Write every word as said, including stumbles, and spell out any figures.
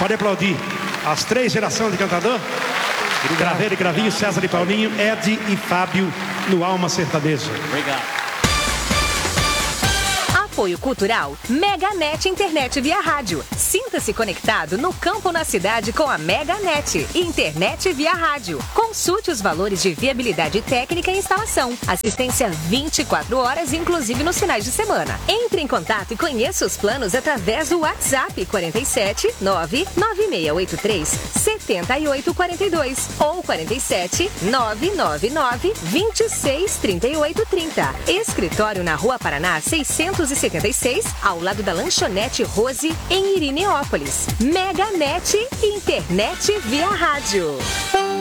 Pode aplaudir as três gerações de cantador. Graveiro e Gravinho, César e Paulinho, Ed e Fábio no Alma Sertaneja. Obrigado. Apoio Cultural MegaNet Internet via rádio. Sinta-se conectado no campo ou na cidade com a MegaNet Internet via rádio. Consulte os valores de viabilidade técnica e instalação. Assistência vinte e quatro horas, inclusive nos finais de semana. Entre em contato e conheça os planos através do WhatsApp quarenta e sete, nove nove seis oito três, sete oito quatro dois ou quarenta e sete, nove nove nove, vinte e seis, trinta e oito, trinta. Escritório na Rua Paraná seiscentos e setenta e seis, ao lado da Lanchonete Rose, em Irineópolis. MegaNet Internet via rádio.